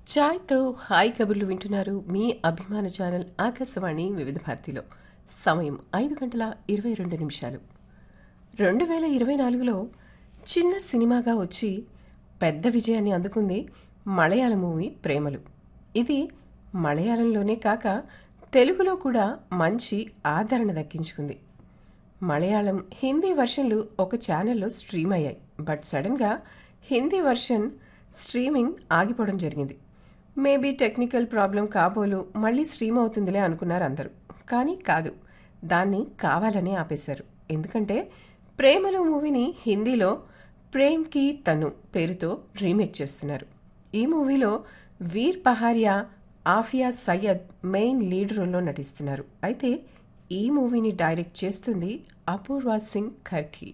చాయ్‌తో hi కబుర్లు వింటున్నారు మీ అభిమాన ఛానల్ ఆకాశవాణి వివిధ భారతిలో. సమయం 5:22. 2024లో చిన్న సినిమాగా వచ్చి పెద్ద విజయాన్ని అందుకుంది మలయాళ మూవీ 'ప్రేమలు'. ఇది మలయాళంలోనే కాక తెలుగులో కూడా మంచి ఆదరణ దక్కించుకుంది. మలయాళం, హిందీ వర్షన్లు ఒక ఛానల్లో స్ట్రీమ్ అయ్యాయి. బట్ సడన్గా హిందీ వర్షన్ స్ట్రీమింగ్ ఆగిపోవడం జరిగింది. మేబీ టెక్నికల్ ప్రాబ్లం కాబోలు మళ్ళీ స్ట్రీమ్ అవుతుందిలే అనుకున్నారు అందరూ. కానీ కాదు, దాన్ని కావాలనే ఆపేశారు. ఎందుకంటే 'ప్రేమలు' మూవీని హిందీలో 'ప్రేమ్ కీ తను' పేరుతో రీమేక్ చేస్తున్నారు. ఈ మూవీలో వీర్ పహారియా, ఆఫియా సయ్యద్ మెయిన్ లీడ్ రోల్లో నటిస్తున్నారు. అయితే ఈ మూవీని డైరెక్ట్ చేస్తుంది అపూర్వ సింగ్ ఖర్కి.